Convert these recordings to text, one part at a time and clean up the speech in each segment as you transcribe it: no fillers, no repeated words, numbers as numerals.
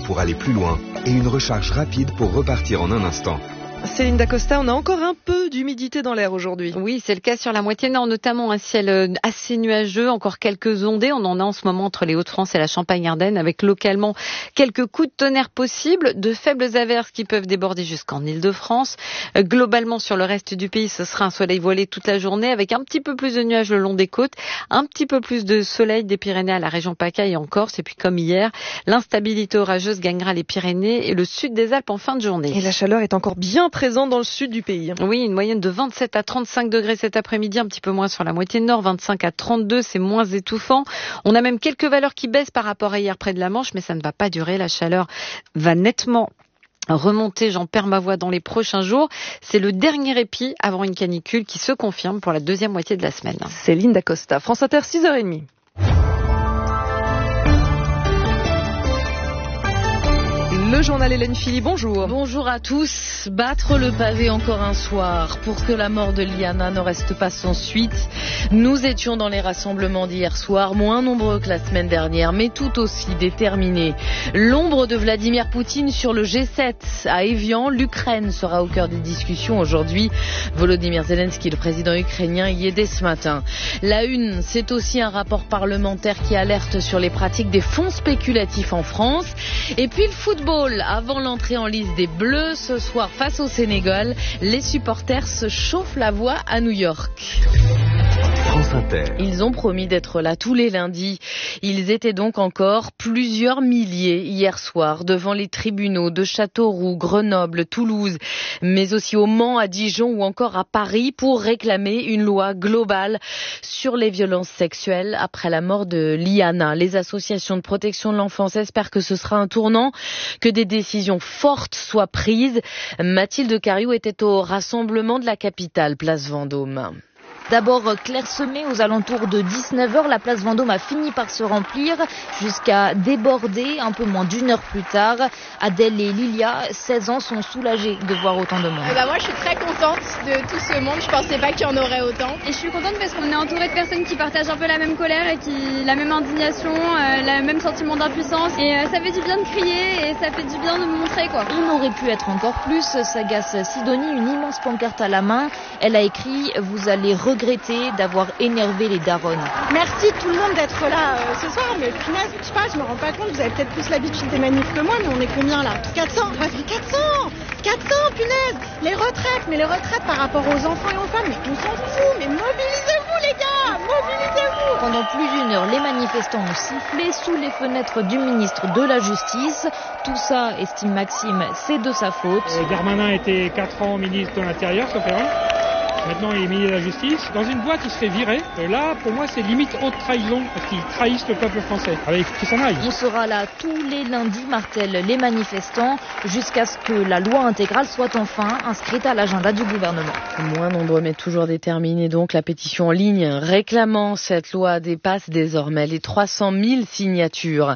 pour aller plus loin et une recharge rapide pour repartir en un instant. Céline Dacosta, on a encore un peu d'humidité dans l'air aujourd'hui. Oui, c'est le cas sur la moitié nord, notamment un ciel assez nuageux, encore quelques ondées. On en a en ce moment entre les Hauts-de-France et la Champagne-Ardenne, avec localement quelques coups de tonnerre possibles, de faibles averses qui peuvent déborder jusqu'en Île-de-France. Globalement, sur le reste du pays, ce sera un soleil voilé toute la journée, avec un petit peu plus de nuages le long des côtes, un petit peu plus de soleil des Pyrénées à la région PACA et en Corse. Et puis, comme hier, l'instabilité orageuse gagnera les Pyrénées et le sud des Alpes en fin de journée. Et la chaleur est encore bien présente dans le sud du pays. Oui, une moyenne de 27 à 35 degrés cet après-midi, un petit peu moins sur la moitié nord, 25 à 32, c'est moins étouffant. On a même quelques valeurs qui baissent par rapport à hier près de la Manche, mais ça ne va pas durer. La chaleur va nettement remonter, j'en perds ma voix, dans les prochains jours. C'est le dernier répit avant une canicule qui se confirme pour la deuxième moitié de la semaine. Céline Dacosta, France Inter, 6h30. Le journal Hélène Philly, bonjour. Bonjour à tous. Battre le pavé encore un soir pour que la mort de Liana ne reste pas sans suite. Nous étions dans les rassemblements d'hier soir, moins nombreux que la semaine dernière, mais tout aussi déterminés. L'ombre de Vladimir Poutine sur le G7 à Évian. L'Ukraine sera au cœur des discussions aujourd'hui. Volodymyr Zelensky, le président ukrainien, y est dès ce matin. La une, c'est aussi un rapport parlementaire qui alerte sur les pratiques des fonds spéculatifs en France. Et puis le football. Avant l'entrée en lice des Bleus ce soir face au Sénégal, les supporters se chauffent la voix à New York. France Inter. Ils ont promis d'être là tous les lundis. Ils étaient donc encore plusieurs milliers hier soir devant les tribunaux de Châteauroux, Grenoble, Toulouse, mais aussi au Mans, à Dijon ou encore à Paris pour réclamer une loi globale sur les violences sexuelles après la mort de Liana. Les associations de protection de l'enfance espèrent que ce sera un tournant, que des décisions fortes soient prises. Mathilde Cariou était au rassemblement de la capitale, place Vendôme. D'abord clairsemée aux alentours de 19h, la place Vendôme a fini par se remplir jusqu'à déborder un peu moins d'une heure plus tard. Adèle et Lilia, 16 ans, sont soulagées de voir autant de monde. Moi je suis très contente de tout ce monde, je pensais pas qu'il y en aurait autant. Et je suis contente parce qu'on est entouré de personnes qui partagent un peu la même colère et la même indignation, le même sentiment d'impuissance. Et ça fait du bien de crier et ça fait du bien de me montrer quoi. On aurait pu être encore plus, s'agace Sidonie, une immense pancarte à la main. Elle a écrit « Vous allez regretter d'avoir énervé les daronnes ». Merci tout le monde d'être là ce soir, mais punaise, je sais pas, je me rends pas compte, vous avez peut-être plus l'habitude des manifs que moi, mais on est combien là ? 400 ? Ouais, c'est 400, punaise. Les retraites par rapport aux enfants et aux femmes, mais on s'en fout, mais mobilisez-vous les gars, mobilisez-vous. Pendant plus d'une heure, les manifestants ont sifflé sous les fenêtres du ministre de la Justice. Tout ça, estime Maxime, c'est de sa faute. Darmanin était 4 ans ministre de l'Intérieur, sauf erreur. Maintenant, il est ministre de la Justice. Dans une boîte, il se fait virer. Là, pour moi, c'est limite haute trahison, parce qu'ils trahissent le peuple français. Avec qu'il s'en aille. On sera là tous les lundis, martèlent les manifestants, jusqu'à ce que la loi intégrale soit enfin inscrite à l'agenda du gouvernement. Moins nombreux, mais toujours déterminés. Donc, la pétition en ligne réclamant cette loi dépasse désormais les 300 000 signatures.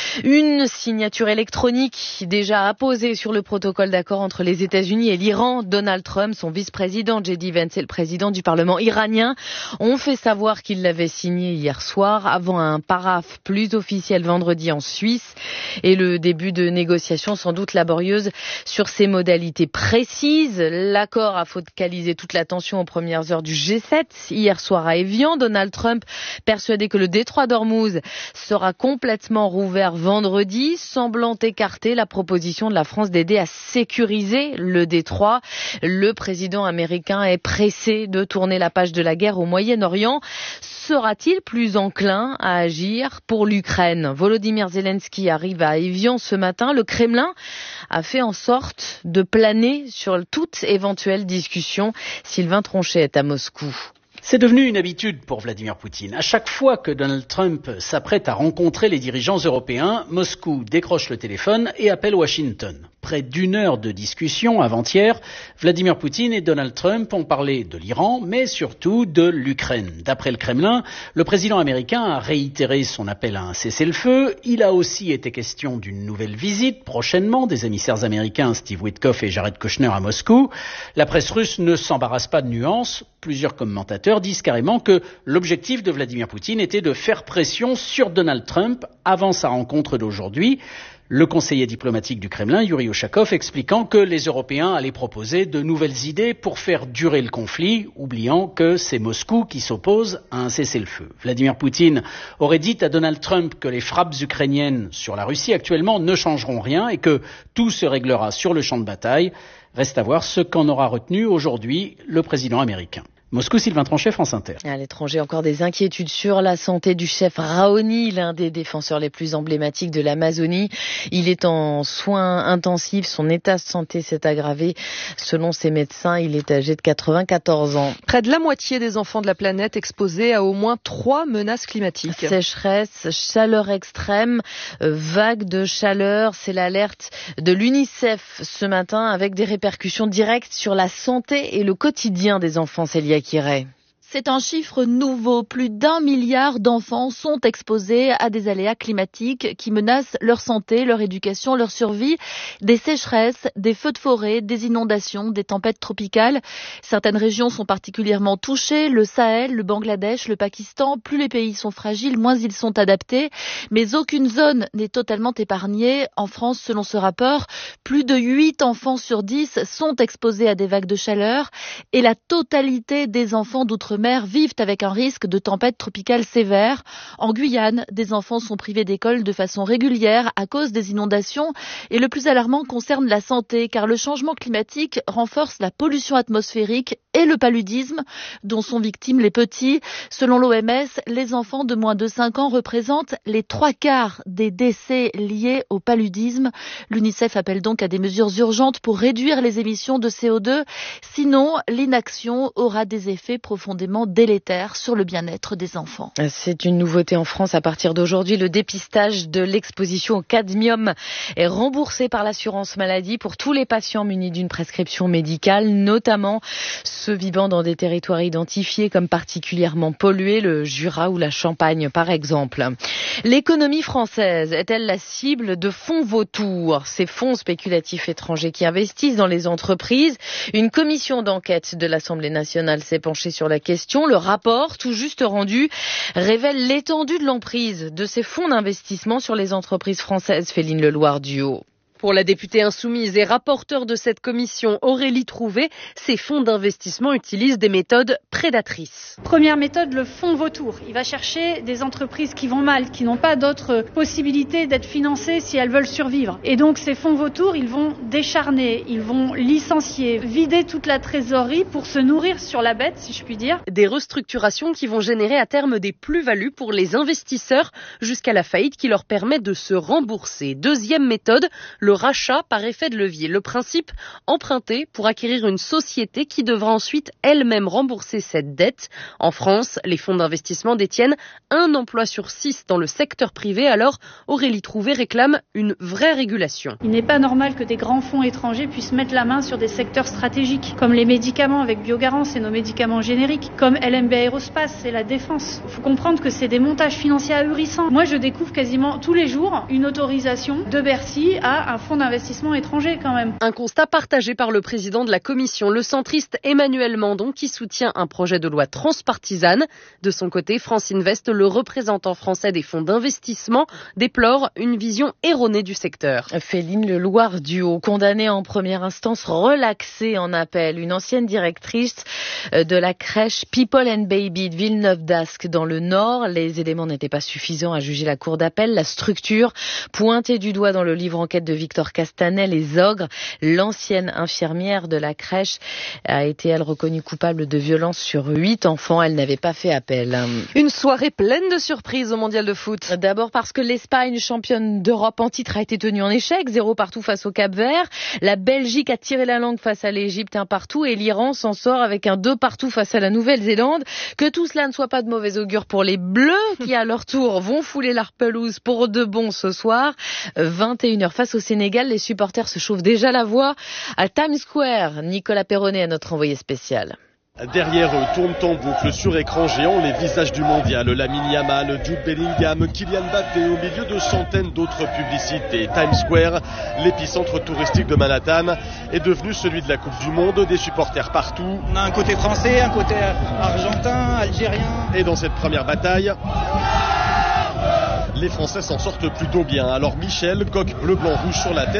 Une signature électronique déjà apposée sur le protocole d'accord entre les États-Unis et l'Iran. Donald Trump, son vice-président, J.D. Vance, le président du Parlement iranien, ont fait savoir qu'ils l'avaient signé hier soir avant un paraphe plus officiel vendredi en Suisse et le début de négociations sans doute laborieuses sur ses modalités précises. L'accord a focalisé toute l'attention aux premières heures du G7 hier soir à Évian. Donald Trump persuadé que le détroit d'Ormuz sera complètement rouvert vendredi, semblant écarter la proposition de la France d'aider à sécuriser le détroit. Le président américain est pressé de tourner la page de la guerre au Moyen-Orient. Sera-t-il plus enclin à agir pour l'Ukraine ? Volodymyr Zelensky arrive à Évian ce matin. Le Kremlin a fait en sorte de planer sur toute éventuelle discussion. Sylvain Tronchet est à Moscou. C'est devenu une habitude pour Vladimir Poutine. À chaque fois que Donald Trump s'apprête à rencontrer les dirigeants européens, Moscou décroche le téléphone et appelle Washington. Près d'une heure de discussion avant-hier, Vladimir Poutine et Donald Trump ont parlé de l'Iran, mais surtout de l'Ukraine. D'après le Kremlin, le président américain a réitéré son appel à un cessez-le-feu. Il a aussi été question d'une nouvelle visite prochainement des émissaires américains Steve Witkoff et Jared Kushner à Moscou. La presse russe ne s'embarrasse pas de nuances. Plusieurs commentateurs disent carrément que l'objectif de Vladimir Poutine était de faire pression sur Donald Trump avant sa rencontre d'aujourd'hui. Le conseiller diplomatique du Kremlin, Yuri Ushakov, expliquant que les Européens allaient proposer de nouvelles idées pour faire durer le conflit, oubliant que c'est Moscou qui s'oppose à un cessez-le-feu. Vladimir Poutine aurait dit à Donald Trump que les frappes ukrainiennes sur la Russie actuellement ne changeront rien et que tout se réglera sur le champ de bataille. Reste à voir ce qu'en aura retenu aujourd'hui le président américain. Moscou, Sylvain Tronchet, France Inter. À l'étranger, encore des inquiétudes sur la santé du chef Raoni, l'un des défenseurs les plus emblématiques de l'Amazonie. Il est en soins intensifs. Son état de santé s'est aggravé. Selon ses médecins, il est âgé de 94 ans. Près de la moitié des enfants de la planète exposés à au moins 3 menaces climatiques. Sécheresse, chaleur extrême, vague de chaleur. C'est l'alerte de l'UNICEF ce matin avec des répercussions directes sur la santé et le quotidien des enfants. Célia Kiray. C'est un chiffre nouveau. Plus d'1 milliard d'enfants sont exposés à des aléas climatiques qui menacent leur santé, leur éducation, leur survie. Des sécheresses, des feux de forêt, des inondations, des tempêtes tropicales. Certaines régions sont particulièrement touchées. Le Sahel, le Bangladesh, le Pakistan. Plus les pays sont fragiles, moins ils sont adaptés. Mais aucune zone n'est totalement épargnée. En France, selon ce rapport, plus de 8 enfants sur 10 sont exposés à des vagues de chaleur. Et la totalité des enfants d'outre-mer vivent avec un risque de tempête tropicale sévère. En Guyane, des enfants sont privés d'école de façon régulière à cause des inondations. Et le plus alarmant concerne la santé, car le changement climatique renforce la pollution atmosphérique et le paludisme, dont sont victimes les petits. Selon l'OMS, les enfants de moins de 5 ans représentent les 3/4 des décès liés au paludisme. L'UNICEF appelle donc à des mesures urgentes pour réduire les émissions de CO2. Sinon, l'inaction aura des effets profondément délétères sur le bien-être des enfants. C'est une nouveauté en France. À partir d'aujourd'hui, le dépistage de l'exposition au cadmium est remboursé par l'assurance maladie pour tous les patients munis d'une prescription médicale, notamment ceux vivant dans des territoires identifiés comme particulièrement pollués, le Jura ou la Champagne par exemple. L'économie française est-elle la cible de fonds vautours, ces fonds spéculatifs étrangers qui investissent dans les entreprises? Une commission d'enquête de l'Assemblée nationale s'est penchée sur la question. Le rapport, tout juste rendu, révèle l'étendue de l'emprise de ces fonds d'investissement sur les entreprises françaises. Féline Leloir-Duhaut. Pour la députée insoumise et rapporteure de cette commission, Aurélie Trouvé, ces fonds d'investissement utilisent des méthodes prédatrices. Première méthode, le fonds vautour. Il va chercher des entreprises qui vont mal, qui n'ont pas d'autres possibilités d'être financées si elles veulent survivre. Et donc ces fonds vautours, ils vont décharner, ils vont licencier, vider toute la trésorerie pour se nourrir sur la bête, si je puis dire. Des restructurations qui vont générer à terme des plus-values pour les investisseurs jusqu'à la faillite qui leur permet de se rembourser. Deuxième méthode, le rachat par effet de levier. Le principe, emprunter pour acquérir une société qui devra ensuite elle-même rembourser cette dette. En France, les fonds d'investissement détiennent 1 emploi sur 6 dans le secteur privé. Alors, Aurélie Trouvé réclame une vraie régulation. Il n'est pas normal que des grands fonds étrangers puissent mettre la main sur des secteurs stratégiques, comme les médicaments avec Biogarant, c'est nos médicaments génériques, comme LMB Aérospace, c'est la défense. Il faut comprendre que c'est des montages financiers ahurissants. Moi, je découvre quasiment tous les jours une autorisation de Bercy à un fonds d'investissement étranger quand même. Un constat partagé par le président de la commission, le centriste Emmanuel Mandon, qui soutient un projet de loi transpartisane. De son côté, France Invest, le représentant français des fonds d'investissement, déplore une vision erronée du secteur. Féline Leloir-Duhaut, condamnée en première instance, relaxée en appel. Une ancienne directrice de la crèche People and Baby de Villeneuve-d'Ascq dans le Nord. Les éléments n'étaient pas suffisants à juger la cour d'appel. La structure, pointée du doigt dans le livre enquête de Victor Castanet, les ogres, l'ancienne infirmière de la crèche, a été, elle, reconnue coupable de violence sur 8 enfants. Elle n'avait pas fait appel. Une soirée pleine de surprises au mondial de foot. D'abord parce que l'Espagne, championne d'Europe en titre, a été tenue en échec. 0 partout face au Cap-Vert. La Belgique a tiré la langue face à l'Égypte, 1 partout. Et l'Iran s'en sort avec un 2 partout face à la Nouvelle-Zélande. Que tout cela ne soit pas de mauvais augure pour les Bleus, qui à leur tour vont fouler la pelouse pour de bon ce soir. 21h face au Sénégal. Les supporters se chauffent déjà la voix à Times Square. Nicolas Perronnet, notre envoyé spécial. Derrière eux tournent en boucle sur écran géant les visages du mondial. Lamine Yamal, Jude Bellingham, Kylian Mbappé au milieu de centaines d'autres publicités. Times Square, l'épicentre touristique de Manhattan, est devenu celui de la Coupe du Monde, des supporters partout. On a un côté français, un côté argentin, algérien. Et dans cette première bataille, les Français s'en sortent plutôt bien. Alors Michel, coq bleu, blanc, rouge sur la tête.